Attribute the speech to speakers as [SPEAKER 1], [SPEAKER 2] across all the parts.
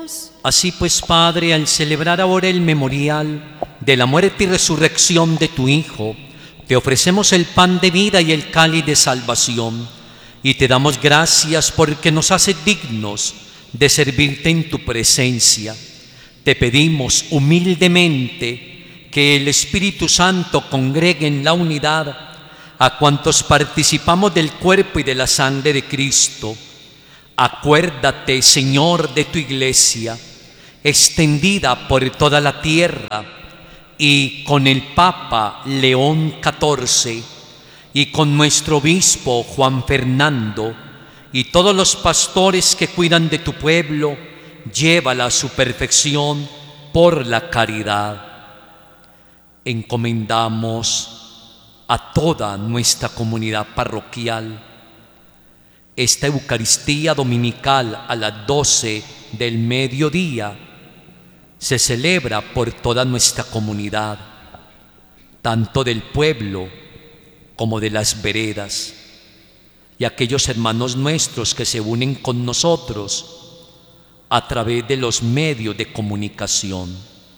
[SPEAKER 1] Así pues, Padre, al celebrar ahora el memorial de la muerte y resurrección de tu Hijo, te ofrecemos el pan de vida y el cáliz de salvación, y te damos gracias porque nos haces dignos de servirte en tu presencia. Te pedimos humildemente que el Espíritu Santo congregue en la unidad a cuantos participamos del cuerpo y de la sangre de Cristo. Acuérdate, Señor, de tu iglesia, extendida por toda la tierra, y con el Papa León XIV, y con nuestro obispo Juan Fernando, y todos los pastores que cuidan de tu pueblo, llévala a su perfección por la caridad. Encomendamos a toda nuestra comunidad parroquial esta Eucaristía dominical a las 12 del mediodía. Se celebra por toda nuestra comunidad, tanto del pueblo como de las veredas, y aquellos hermanos nuestros que se unen con nosotros a través de los medios de comunicación.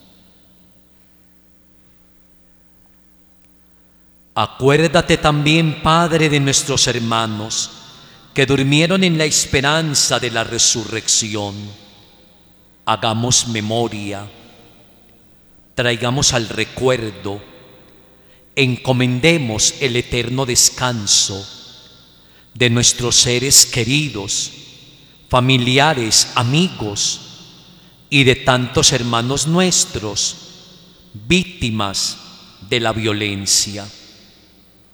[SPEAKER 1] Acuérdate también, Padre, de nuestros hermanos que durmieron en la esperanza de la resurrección. Hagamos memoria, traigamos al recuerdo, encomendemos el eterno descanso de nuestros seres queridos, familiares, amigos y de tantos hermanos nuestros, víctimas de la violencia.